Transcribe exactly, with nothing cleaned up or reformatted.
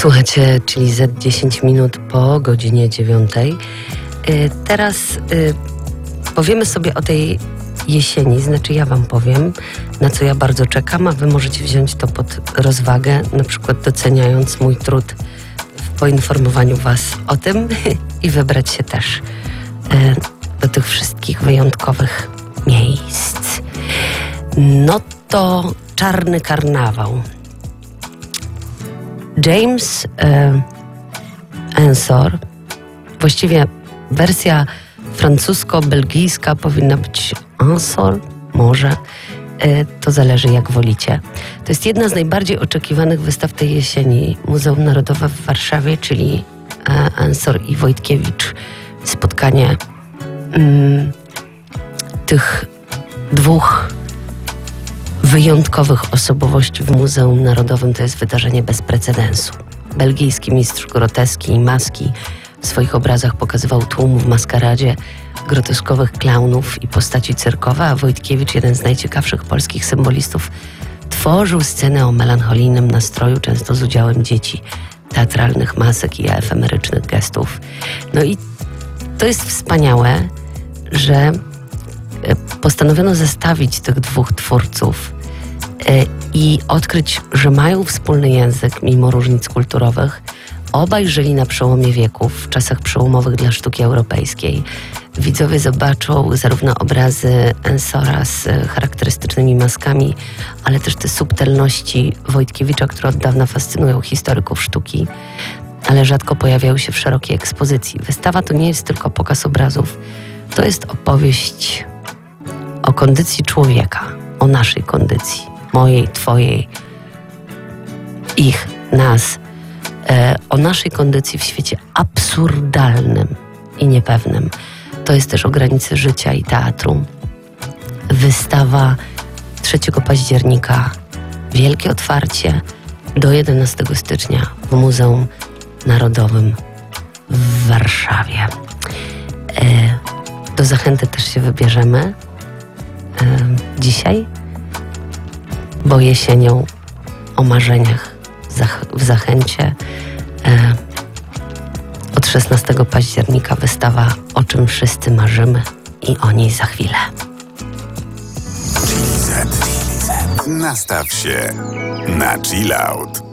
Słuchajcie, czyli za dziesięć minut po godzinie dziewiątej. Teraz y, powiemy sobie o tej jesieni, znaczy ja wam powiem, na co ja bardzo czekam, a wy możecie wziąć to pod rozwagę, na przykład doceniając mój trud w poinformowaniu was o tym i wybrać się też y, do tych wszystkich wyjątkowych miejsc. No to Czarny Karnawał. James e, Ensor, właściwie wersja francusko-belgijska powinna być Ensor, może, e, to zależy jak wolicie. To jest jedna z najbardziej oczekiwanych wystaw tej jesieni. Muzeum Narodowe w Warszawie, czyli e, Ensor i Wojtkiewicz. Spotkanie mm, tych dwóch wyjątkowych osobowości w Muzeum Narodowym to jest wydarzenie bez precedensu. Belgijski mistrz groteski i maski w swoich obrazach pokazywał tłum w maskaradzie groteskowych klaunów i postaci cyrkowe, a Wojtkiewicz, jeden z najciekawszych polskich symbolistów, tworzył scenę o melancholijnym nastroju, często z udziałem dzieci, teatralnych masek i efemerycznych gestów. No i to jest wspaniałe, że postanowiono zestawić tych dwóch twórców i odkryć, że mają wspólny język mimo różnic kulturowych. Obaj żyli na przełomie wieków, w czasach przełomowych dla sztuki europejskiej. Widzowie zobaczą zarówno obrazy Ensora z charakterystycznymi maskami, ale też te subtelności Wojtkiewicza, które od dawna fascynują historyków sztuki, ale rzadko pojawiają się w szerokiej ekspozycji. Wystawa to nie jest tylko pokaz obrazów, to jest opowieść o kondycji człowieka, o naszej kondycji, mojej, twojej, ich, nas, e, o naszej kondycji w świecie absurdalnym i niepewnym. To jest też o granicy życia i teatru. Wystawa trzeciego października, wielkie otwarcie do jedenastego stycznia w Muzeum Narodowym w Warszawie. E, do zachęty też się wybierzemy dzisiaj, bo jesienią o marzeniach w Zachęcie od szesnastego października wystawa O czym wszyscy marzymy i o niej za chwilę. Nastaw się na chill out.